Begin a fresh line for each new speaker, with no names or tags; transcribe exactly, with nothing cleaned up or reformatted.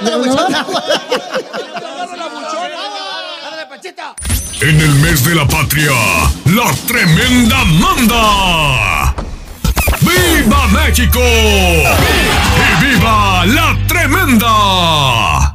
la buchona.
En el mes de la patria, la tremenda manda. ¡Viva México! ¡Y viva la tremenda!